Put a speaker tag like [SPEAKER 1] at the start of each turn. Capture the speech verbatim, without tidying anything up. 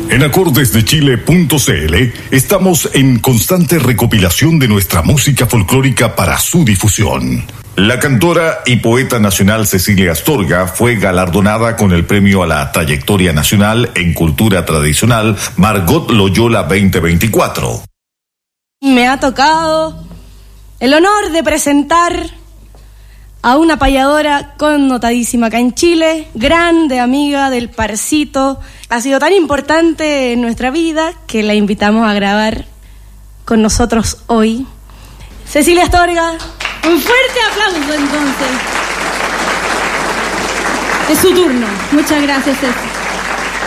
[SPEAKER 1] En acordes de chile punto c l estamos en constante recopilación de nuestra música folclórica para su difusión. La cantora y poeta nacional Cecilia Astorga fue galardonada con el premio a la trayectoria nacional en cultura tradicional Margot Loyola veinte veinticuatro.
[SPEAKER 2] Me ha tocado el honor de presentar a una payadora connotadísima acá en Chile, grande amiga del Parcito. Ha sido tan importante en nuestra vida que la invitamos a grabar con nosotros hoy. Cecilia Astorga.
[SPEAKER 3] Un fuerte aplauso entonces. Es su turno. Muchas gracias, Ceci.